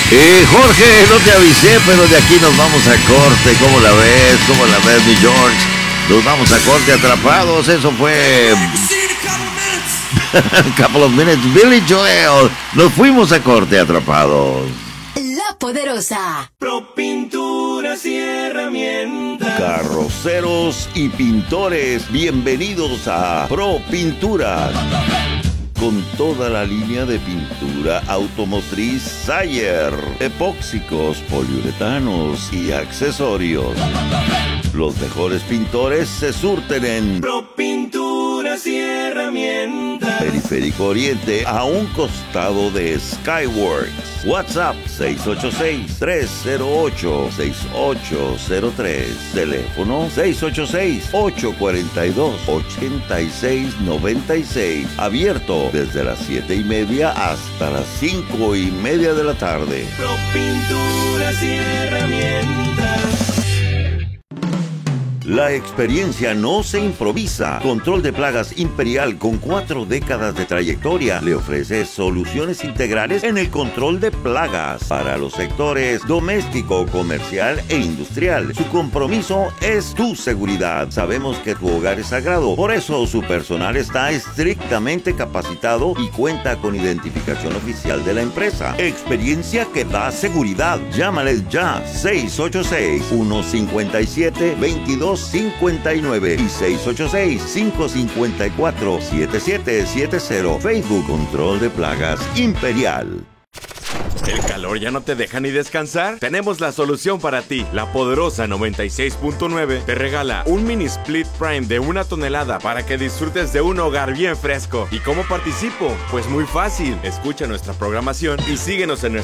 Jorge, no te avisé, pero de aquí nos vamos a corte. ¿Cómo la ves? ¿Cómo la ves, mi George? Nos vamos a corte atrapados. Eso fue... Couple of minutes. Billy Joel. Nos fuimos a corte atrapados. La Poderosa. Pro Pinturas y Herramientas. Carroceros y pintores, bienvenidos a Pro Pinturas. Con toda la línea de pintura automotriz Sayer, epóxicos, poliuretanos y accesorios. Los mejores pintores se surten en Pro Pinturas y Herramientas. Periférico Oriente, a un costado de Skyworks. WhatsApp 686-308-6803. Teléfono 686-842-8696. Abierto desde las 7:30 hasta las 5:30 de la tarde. Pro Pinturas y Herramientas. La experiencia no se improvisa. Control de Plagas Imperial, con 4 décadas de trayectoria, le ofrece soluciones integrales en el control de plagas para los sectores doméstico, comercial e industrial. Su compromiso es tu seguridad. Sabemos que tu hogar es sagrado, por eso su personal está estrictamente capacitado y cuenta con identificación oficial de la empresa. Experiencia que da seguridad. Llámales ya, 686-157-2259 y 686-554-7770. Facebook Control de Plagas Imperial. ¿El calor ya no te deja ni descansar? Tenemos la solución para ti. La Poderosa 96.9 te regala un mini split prime de 1 tonelada para que disfrutes de un hogar bien fresco. ¿Y cómo participo? Pues muy fácil. Escucha nuestra programación y síguenos en nuestras